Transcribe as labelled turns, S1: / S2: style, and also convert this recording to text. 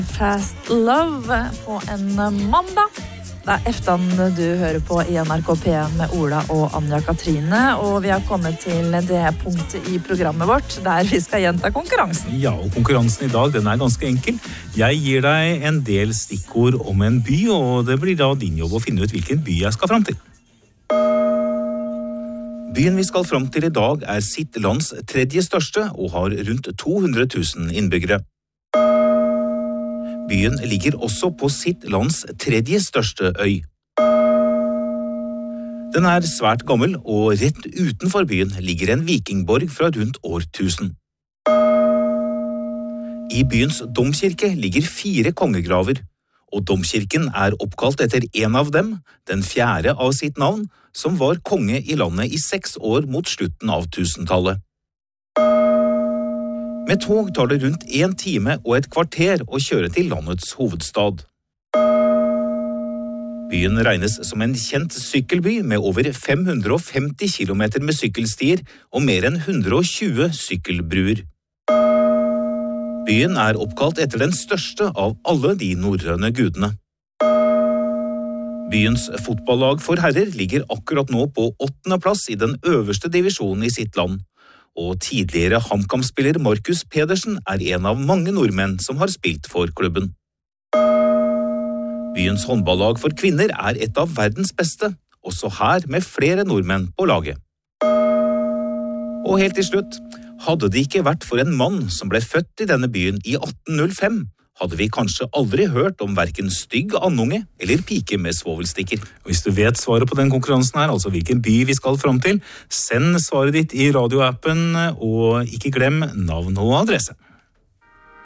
S1: Fast Love på en mandag. Det eftan du hører på i NRK P1 med Ola og Anja Katrine, og vi har kommet til det punktet i programmet vårt der vi skal gjenta konkurransen.
S2: Ja, og konkurransen i dag, den ganske enkel. Jeg gir deg en del stikkord om en by, og det blir da din jobb å finne ut hvilken by jeg skal fram til. Byen vi skal fram til i dag sitt lands tredje største og har rundt 200 000 innbyggere. Byen ligger også på sitt lands tredje største øy. Den svært gammel, og rett utenfor byen ligger en vikingborg fra rundt år 1000. I byens domkirke ligger 4 kongegraver, og domkirken oppkalt etter en av dem, den 4. av sitt navn, som var konge i landet i 6 år mot slutten av 1000-tallet. Med tog tar det rundt 1 time og et kvarter å kjøre til landets hovedstad. Byen regnes som en kjent sykkelby med over 550 kilometer med sykkelstier og mer enn 120 sykkelbruer. Byen oppkalt etter den største av alle de norrøne gudene. Byens fotballag for herrer ligger akkurat nå på 8. plass i den øverste divisjonen i sitt land. Og tidligere HamKam-spiller Markus Pedersen en av mange nordmenn som har spilt for klubben. Byens håndballag for kvinner et av verdens beste, også her med flere nordmenn på laget. Og helt til slutt, hadde det ikke vært for en mann som ble født i denne byen i 1805, hadde vi kanskje aldri hørt om hverken stygg andunge eller pike med svovelstikker. Og hvis du vet svaret på den konkurransen her, altså hvilken by vi skal fram til, send svaret ditt i radioappen, og ikke glem navn og adresse.